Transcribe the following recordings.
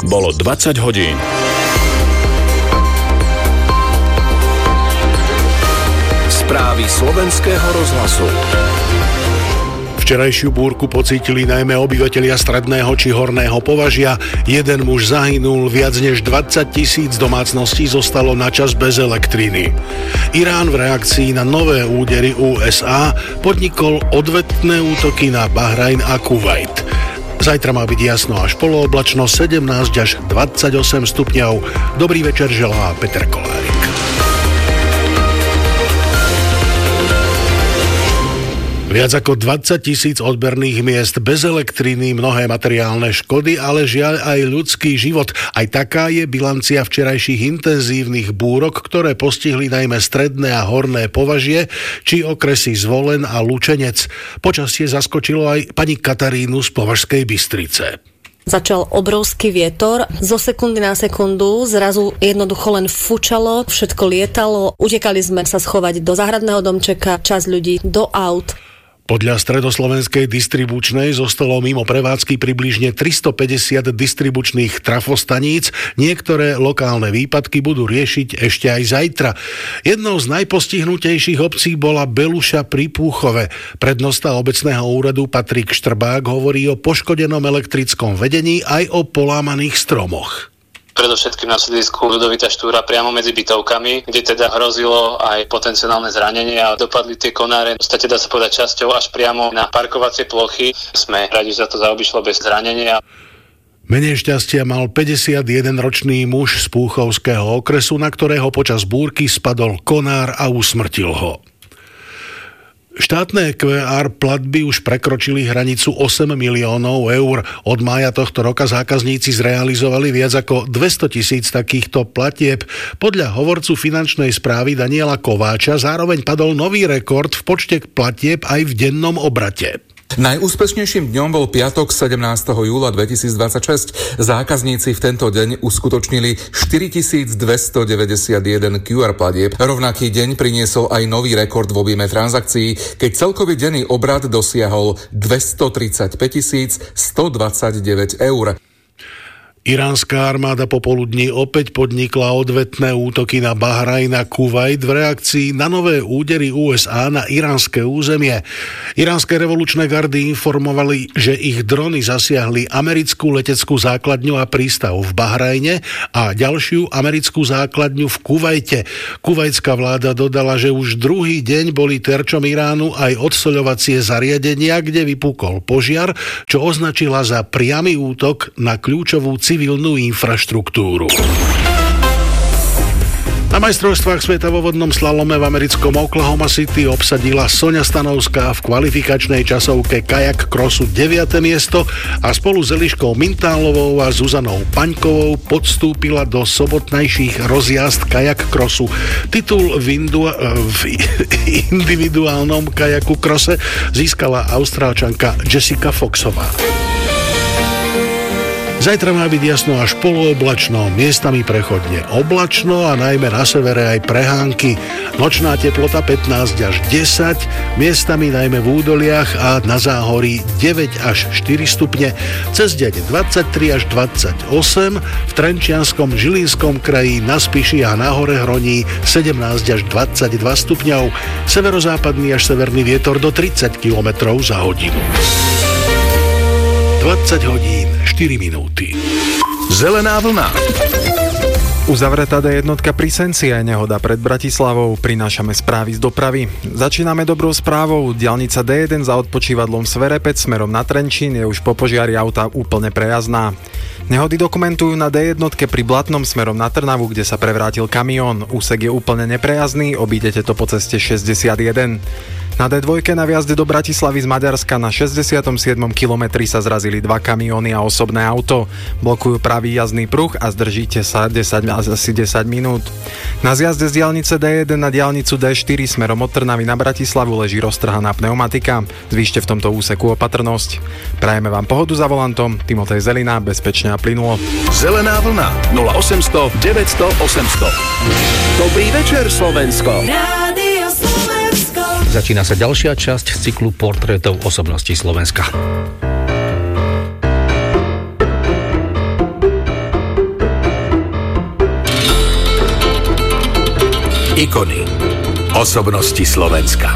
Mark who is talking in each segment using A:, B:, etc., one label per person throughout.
A: Bolo 20 hodín. Správy slovenského rozhlasu.
B: Včerajšiu búrku pocítili najmä obyvatelia stredného či horného považia. Jeden muž zahynul, viac než 20 000 domácností zostalo na čas bez elektriny. Irán v reakcii na nové údery USA podnikol odvetné útoky na Bahrajn a Kuvajt. Zajtra má byť jasno až polooblačno, 17 až 28 stupňov. Dobrý večer želá Peter Kolárik. Viac ako 20 000 odberných miest bez elektriny, mnohé materiálne škody, ale žiaľ aj ľudský život. Aj taká je bilancia včerajších intenzívnych búrok, ktoré postihli najmä stredné a horné považie, či okresy Zvolen a Lučenec. Počasie zaskočilo aj pani Katarínu z Považskej Bystrice.
C: Začal obrovský vietor, zo sekundy na sekundu zrazu jednoducho len fučalo, všetko lietalo, utekali sme sa schovať do záhradného domčeka, časť ľudí do aut.
B: Podľa Stredoslovenskej distribučnej zostalo mimo prevádzky približne 350 distribučných trafostaníc. Niektoré lokálne výpadky budú riešiť ešte aj zajtra. Jednou z najpostihnutejších obcí bola Beluša pri Púchove. Prednosta obecného úradu Patrik Štrbák hovorí o poškodenom elektrickom vedení aj o polámaných stromoch.
D: Predovšetkým na sídlisku Ľudovita Štúra priamo medzi bytovkami, kde teda hrozilo aj potenciálne zranenie a dopadli tie konáre. V podstate dá sa povedať časťou až priamo na parkovacie plochy. Sme radi, že sa to zaobišlo bez zranenia.
B: Menej šťastia mal 51-ročný muž z Púchovského okresu, na ktorého počas búrky spadol konár a usmrtil ho. Štátne QR platby už prekročili hranicu 8 miliónov eur. Od mája tohto roka zákazníci zrealizovali viac ako 200 000 takýchto platieb. Podľa hovorcu finančnej správy Daniela Kováča zároveň padol nový rekord v počte platieb aj v dennom obrate.
E: Najúspešnejším dňom bol piatok 17. júla 2026. Zákazníci v tento deň uskutočnili 4291 QR platieb. Rovnaký deň priniesol aj nový rekord v objeme transakcií, keď celkový denný obrad dosiahol 235 129 eur.
B: Iránska armáda popoludní opäť podnikla odvetné útoky na Bahrajn a Kuvajt v reakcii na nové údery USA na iránske územie. Iránske revolučné gardy informovali, že ich drony zasiahli americkú leteckú základňu a prístav v Bahrajne a ďalšiu americkú základňu v Kuvajte. Kuvajtská vláda dodala, že už druhý deň boli terčom Iránu aj odsoľovacie zariadenia, kde vypukol požiar, čo označila za priamy útok na kľúčovú civilnú infraštruktúru. Na majstrovstvách sveta vo vodnom slalome v americkom Oklahoma City obsadila Soňa Stanovská v kvalifikačnej časovke kajak krosu 9. miesto a spolu s Eliškou Mintálovou a Zuzanou Paňkovou podstúpila do sobotnejších rozjazd kajak krosu. Titul v individuálnom kajaku krose získala Austrálčanka Jessica Foxová. Zajtra má byť jasno až polooblačno, miestami prechodne oblačno a najmä na severe aj prehánky. Nočná teplota 15 až 10, miestami najmä v údoliach a na záhorí 9 až 4 stupne. Cez deň 23 až 28, v Trenčianskom Žilinskom kraji, na Spiši a na Hore Hroní 17 až 22 stupňov. Severozápadný až severný vietor do 30 km za hodinu. 20 hodín 4 minúty.
A: Zelená vlna.
F: Uzavretá D1 pri Senci aj nehoda pred Bratislavou. Prinášame správy z dopravy. Začíname dobrou správou. Diaľnica D1 za odpočívadlom Sverepec smerom na Trenčín je už po požiari auta úplne prejazdná. Nehody dokumentujú na D1 pri Blatnom smerom na Trnavu, kde sa prevrátil kamión. Úsek je úplne neprejazdný, obídete to po ceste 61. Na D2 na vjazde do Bratislavy z Maďarska na 67. kilometri sa zrazili dva kamióny a osobné auto. Blokujú pravý jazdný pruh a zdržíte sa asi 10 minút. Na zjazde z diaľnice D1 na diaľnicu D4 smerom od Trnavy na Bratislavu leží roztrhaná pneumatika. Zvýšte v tomto úseku opatrnosť. Prajeme vám pohodu za volantom. Timotej Zelina, bezpečne a plynulo.
A: Zelená vlna 0800 900 800. Dobrý večer, Slovensko.
G: Začína sa ďalšia časť cyklu portrétov osobností Slovenska.
A: Ikony. Osobnosti Slovenska.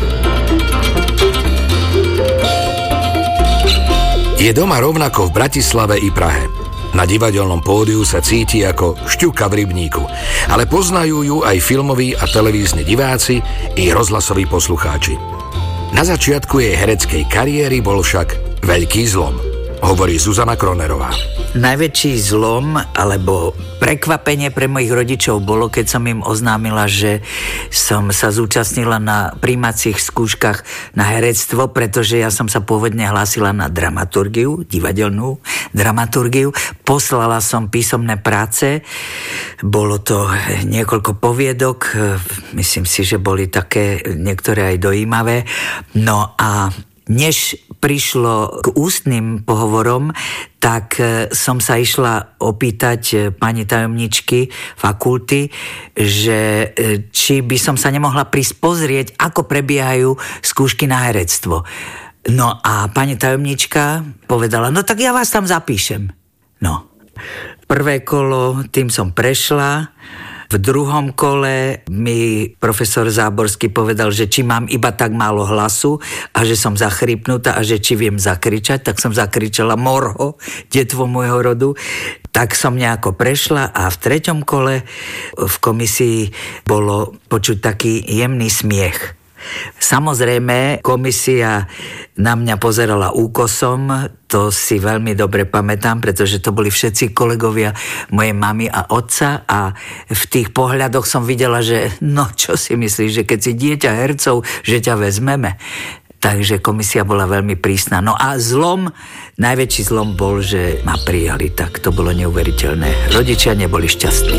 A: Je doma rovnako v Bratislave i Prahe. Na divadelnom pódiu sa cíti ako šťuka v rybníku, ale poznajú ju aj filmoví a televízni diváci i rozhlasoví poslucháči. Na začiatku jej hereckej kariéry bol však veľký zlom, hovorí Zuzana Kronerová.
H: Najväčší zlom alebo prekvapenie pre mojich rodičov bolo, keď som im oznámila, že som sa zúčastnila na prijímacích skúškach na herectvo, pretože ja som sa pôvodne hlásila na dramaturgiu, divadelnú dramaturgiu. Poslala som písomné práce, bolo to niekoľko poviedok, myslím si, že boli také niektoré aj dojímavé. No a než prišlo k ústnym pohovorom, tak som sa išla opýtať pani tajomničky fakulty, že či by som sa nemohla prísť pozrieť, ako prebiehajú skúšky na herectvo. No a pani tajomnička povedala, no tak ja vás tam zapíšem. No, prvé kolo, tým som prešla. V druhom kole mi profesor Záborský povedal, že či mám iba tak málo hlasu a že som zachrypnutá a že či viem zakričať, tak som zakričala Morho, detvo môjho rodu. Tak som nejako prešla a v treťom kole v komisii bolo počuť taký jemný smiech. Samozrejme, komisia na mňa pozerala úkosom, to si veľmi dobre pamätám, pretože to boli všetci kolegovia mojej mamy a otca a v tých pohľadoch som videla, že no čo si myslíš, že keď si dieťa hercov, že ťa vezmeme. Takže komisia bola veľmi prísna. No a najväčší zlom bol, že ma prijali, tak to bolo neuveriteľné. Rodičia neboli šťastní.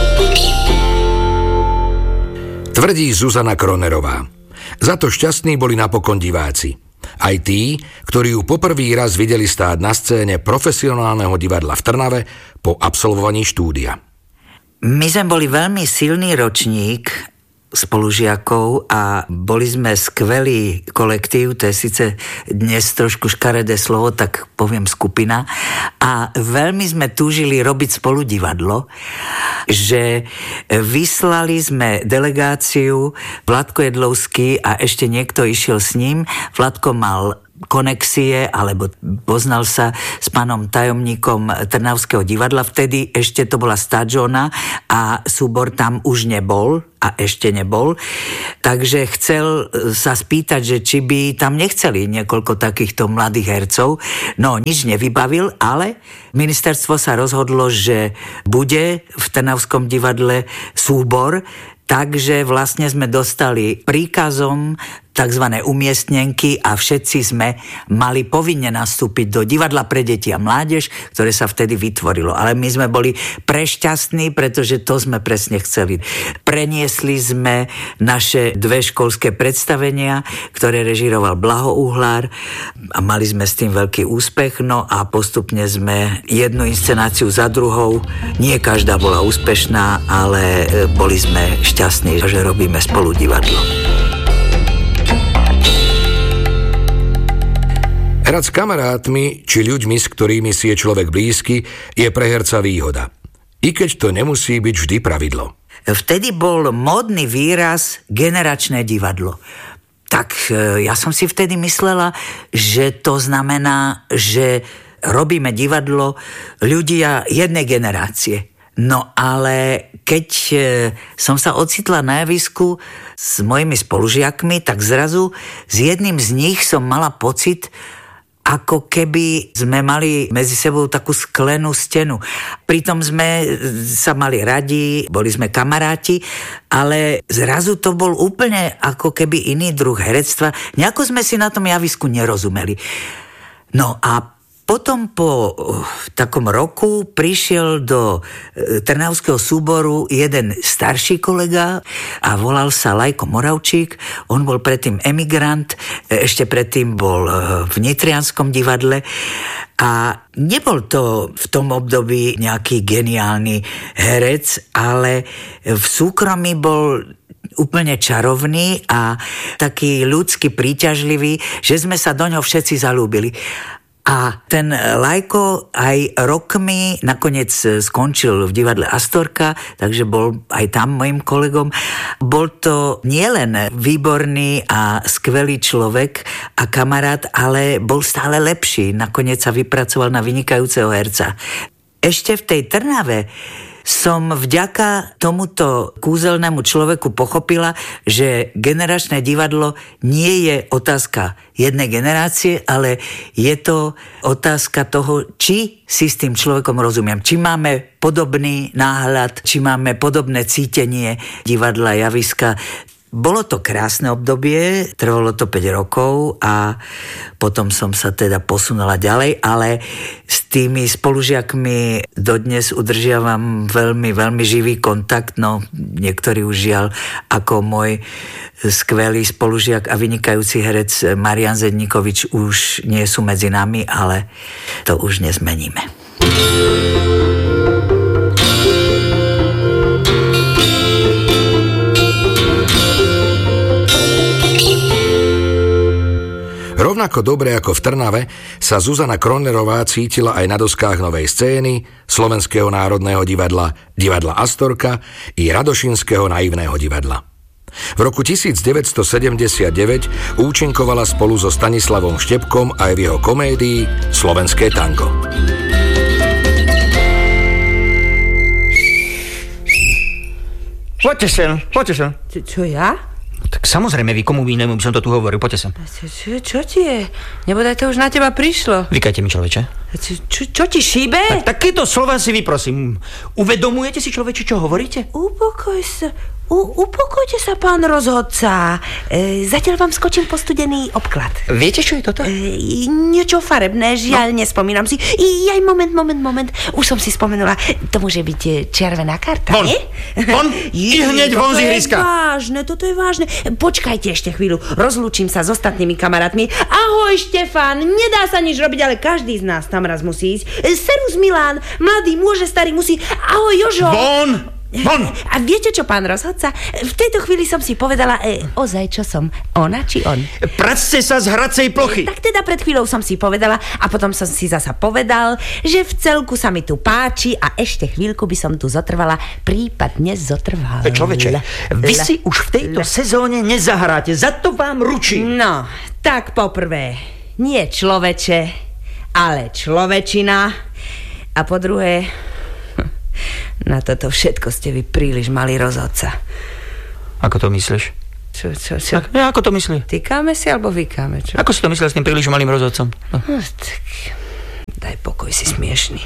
A: Tvrdí Zuzana Kronerová. Za to šťastní boli napokon diváci. Aj tí, ktorí ju poprvý raz videli stáť na scéne profesionálneho divadla v Trnave po absolvovaní štúdia.
H: My sme boli veľmi silný ročník spolužiakov a boli sme skvelý kolektív, to je síce dnes trošku škaredé slovo, tak poviem skupina, a veľmi sme túžili robiť spolu divadlo, že vyslali sme delegáciu, Vladko Jedlovský a ešte niekto išiel s ním. Vladko mal konexie, alebo poznal sa s pánom tajomníkom Trnavského divadla. Vtedy ešte to bola Stadžona a súbor tam už nebol a ešte nebol. Takže chcel sa spýtať, že či by tam nechceli niekoľko takýchto mladých hercov. No, nič nevybavil, ale ministerstvo sa rozhodlo, že bude v Trnavskom divadle súbor, takže vlastne sme dostali príkazom takzvané umiestnenky a všetci sme mali povinne nastúpiť do divadla pre deti a mládež, ktoré sa vtedy vytvorilo. Ale my sme boli prešťastní, pretože to sme presne chceli. Preniesli sme naše 2 školské predstavenia, ktoré režíroval Blaho Uhlár a mali sme s tým veľký úspech. No a postupne sme jednu inscenáciu za druhou, nie každá bola úspešná, ale boli sme šťastní, že robíme spolu divadlo.
A: Hrať s kamarátmi či ľuďmi, s ktorými si je človek blízky, je pre herca výhoda. I keď to nemusí byť vždy pravidlo.
H: Vtedy bol módny výraz generačné divadlo. Tak ja som si vtedy myslela, že to znamená, že robíme divadlo ľudia jednej generácie. No ale keď som sa ocitla na javisku s mojimi spolužiakmi, tak zrazu s jedným z nich som mala pocit, ako keby sme mali medzi sebou takú sklenú stenu. Pritom sme sa mali radi, boli sme kamaráti, ale zrazu to bol úplne ako keby iný druh herectva. Nejako sme si na tom javisku nerozumeli. No a potom po takom roku prišiel do Trnavského súboru jeden starší kolega a volal sa Lajko Moravčík. On bol predtým emigrant, ešte predtým bol v Nitrianskom divadle a nebol to v tom období nejaký geniálny herec, ale v súkromí bol úplne čarovný a taký ľudsky príťažlivý, že sme sa do ňoho všetci zalúbili. A ten Lajko aj rokmi nakoniec skončil v divadle Astorka, takže bol aj tam mojim kolegom. Bol to nielen výborný a skvelý človek a kamarát, ale bol stále lepší. Nakoniec sa vypracoval na vynikajúceho herca. Ešte v tej Trnave som vďaka tomuto kúzelnému človeku pochopila, že generačné divadlo nie je otázka jednej generácie, ale je to otázka toho, či si s tým človekom rozumiem. Či máme podobný náhľad, či máme podobné cítenie divadla, javiska. Bolo to krásne obdobie, trvalo to 5 rokov a potom som sa teda posunula ďalej, ale s tými spolužiakmi dodnes udržiavam veľmi, veľmi živý kontakt, no niektorí už žiaľ, ako môj skvelý spolužiak a vynikajúci herec Marian Zedníkovič už nie sú medzi nami, ale to už nezmeníme.
A: Rovnako dobre ako v Trnave sa Zuzana Kronerová cítila aj na doskách Novej scény, Slovenského národného divadla, divadla Astorka i Radošinského naivného divadla. V roku 1979 účinkovala spolu so Stanislavom Štepkom aj v jeho komédii Slovenské tango.
I: Poďte sem.
J: Čo ja?
I: Tak samozrejme, vy komu inému by som to tu hovoril, poďte sem.
J: Čo ti je? Nebodaj to už na teba prišlo.
I: Vykajte mi, človeče.
J: Čo ti šíbe?
I: Takéto slova si vyprosím. Uvedomujete si, človeče, čo hovoríte?
J: Upokojte sa, pán rozhodca. Zatiaľ vám skočím po studený obklad.
I: Viete, čo je toto?
J: Niečo farebné, žiaľ, nespomínam si. Moment. Už som si spomenula. To môže byť červená karta,
I: nie? Von! Hneď von z ihriska.
J: Toto je vážne. Počkajte ešte chvíľu. Rozlúčim sa s ostatnými kamarátmi. Ahoj, Štefan. Nedá sa nič robiť, ale každý z nás tam raz musí ísť. Serus Milán. Mladý, môže, starý musí. Ahoj, Jožo.
I: Von!
J: A viete čo, pán rozhodca? V tejto chvíli som si povedala, ozaj, čo som, ona či on?
I: Practe sa z hracej plochy.
J: Tak teda pred chvíľou som si povedala a potom som si zasa povedal, že v celku sa mi tu páči a ešte chvíľku by som tu zotrvala, prípadne zotrval.
I: Človeče, vy si už v tejto sezóne nezahráte, za to vám ručím.
J: No, tak poprvé, nie človeče, ale človečina. A po druhé, na toto všetko ste vy príliš malý rozhodca.
I: Ako to myslíš?
J: Čo?
I: Ako to myslí?
J: Tykáme si alebo vykáme? Čo?
I: Ako si to myslel s tým príliš malým rozhodcom?
J: No, tak daj pokoj, si smiešný.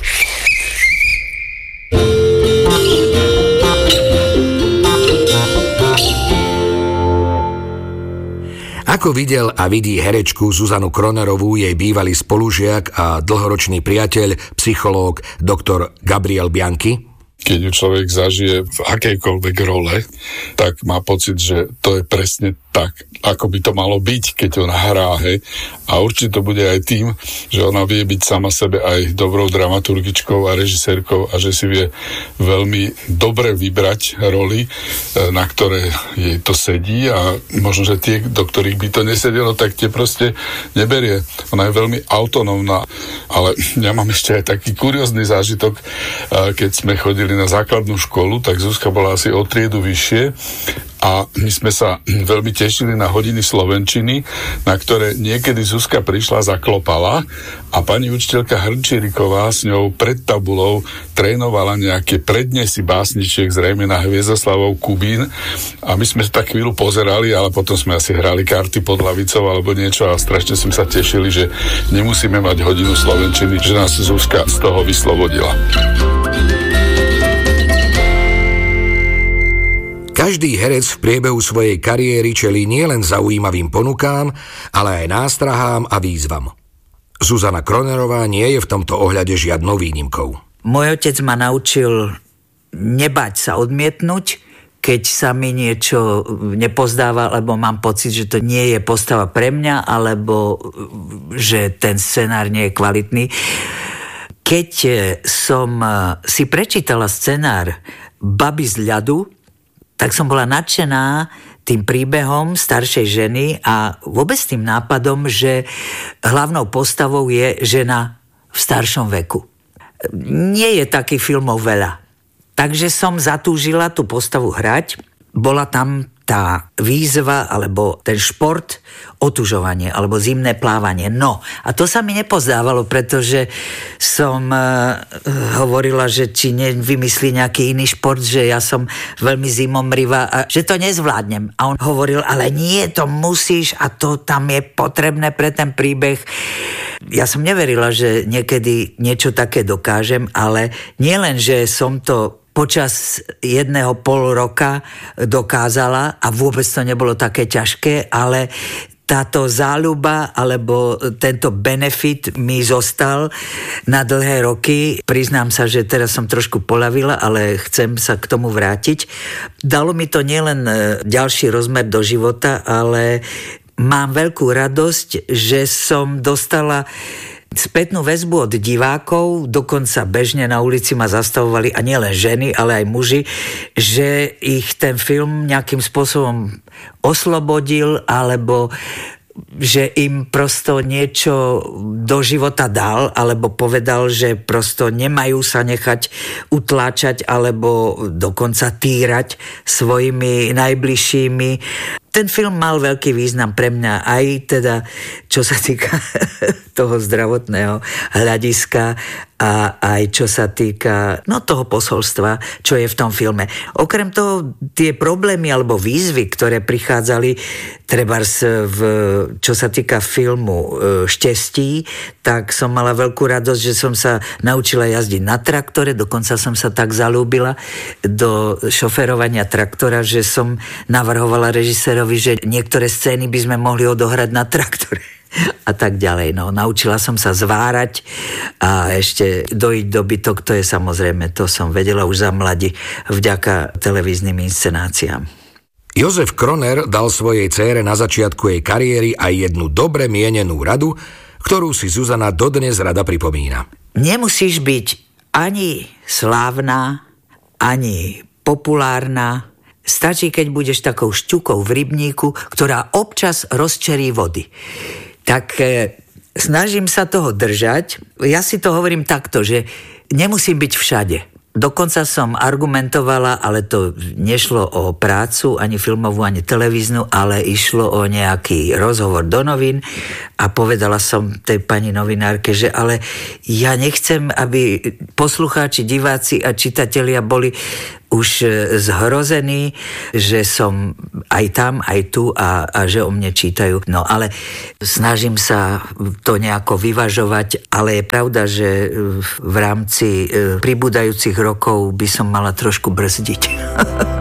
A: Ako videl a vidí herečku Zuzanu Kronerovú jej bývalý spolužiak a dlhoročný priateľ, psychológ dr. Gabriel Bianchi?
K: Keď ju človek zažije v akejkoľvek role, tak má pocit, že to je presne tak, ako by to malo byť, keď ona hrá, hej. A určite to bude aj tým, že ona vie byť sama sebe aj dobrou dramaturgičkou a režisérkou a že si vie veľmi dobre vybrať roli, na ktoré jej to sedí a možno, že tie, do ktorých by to nesedelo, tak tie proste neberie. Ona je veľmi autonómna, ale ja mám ešte aj taký kuriózny zážitok, keď sme chodili na základnú školu, tak Zuzka bola asi o triedu vyššie a my sme sa veľmi tešili na hodiny slovenčiny, na ktoré niekedy Zuzka prišla, zaklopala a pani učiteľka Hrnčíriková s ňou pred tabulou trénovala nejaké prednesy básničiek zrejme na Hviezdoslavov Kubín a my sme tak chvíľu pozerali, ale potom sme asi hrali karty pod lavicou alebo niečo a strašne sme sa tešili, že nemusíme mať hodinu slovenčiny, že nás Zuzka z toho vyslobodila.
A: Každý herec v priebehu svojej kariéry čelí nielen zaujímavým ponukám, ale aj nástrahám a výzvam. Zuzana Kronerová nie je v tomto ohľade žiadnou výnimkou.
H: Môj otec ma naučil nebať sa odmietnúť, keď sa mi niečo nepozdáva, lebo mám pocit, že to nie je postava pre mňa, alebo že ten scenár nie je kvalitný. Keď som si prečítala scenár Baby z ľadu, tak som bola nadšená tým príbehom staršej ženy a vôbec tým nápadom, že hlavnou postavou je žena v staršom veku. Nie je takých filmov veľa. Takže som zatúžila tú postavu hrať. Bola tam tá výzva, alebo ten šport, otužovanie, alebo zimné plávanie. No, a to sa mi nepozdávalo, pretože som hovorila, že či nevymyslí nejaký iný šport, že ja som veľmi zimomrivá a že to nezvládnem. A on hovoril, ale nie, to musíš a to tam je potrebné pre ten príbeh. Ja som neverila, že niekedy niečo také dokážem, ale nie len, že som to počas 1,5 roka dokázala a vôbec to nebolo také ťažké, ale táto záľuba alebo tento benefit mi zostal na dlhé roky. Priznám sa, že teraz som trošku poľavila, ale chcem sa k tomu vrátiť. Dalo mi to nielen ďalší rozmer do života, ale mám veľkú radosť, že som dostala spätnú väzbu od divákov, dokonca bežne na ulici ma zastavovali a nielen ženy, ale aj muži, že ich ten film nejakým spôsobom oslobodil alebo že im prosto niečo do života dal, alebo povedal, že prosto nemajú sa nechať utláčať alebo dokonca týrať svojimi najbližšími. Ten film mal veľký význam pre mňa, aj teda, čo sa týka toho zdravotného hľadiska a aj čo sa týka toho posolstva, čo je v tom filme. Okrem toho, tie problémy alebo výzvy, ktoré prichádzali trebárs čo sa týka filmu Štestí, tak som mala veľkú radosť, že som sa naučila jazdiť na traktore, dokonca som sa tak zalúbila do šoferovania traktora, že som navrhovala režisérovi, že niektoré scény by sme mohli odohrať na traktore a tak ďalej. No, naučila som sa zvárať a ešte dojiť dobytok, to je samozrejme, to som vedela už za mladí vďaka televíznym inscenáciám.
A: Jozef Kroner dal svojej dcére na začiatku jej kariéry aj jednu dobre mienenú radu, ktorú si Zuzana dodnes rada pripomína.
H: Nemusíš byť ani slávna, ani populárna. Stačí, keď budeš takou šťukou v rybníku, ktorá občas rozčerí vody. Tak snažím sa toho držať. Ja si to hovorím takto, že nemusím byť všade. Dokonca som argumentovala, ale to nešlo o prácu, ani filmovú, ani televíznu, ale išlo o nejaký rozhovor do novín a povedala som tej pani novinárke, že ale ja nechcem, aby poslucháči, diváci a čitatelia boli už zhrození, že som aj tam, aj tu a že o mne čítajú. No ale snažím sa to nejako vyvažovať, ale je pravda, že v rámci pribúdajúcich rokov by som mala trošku brzdiť.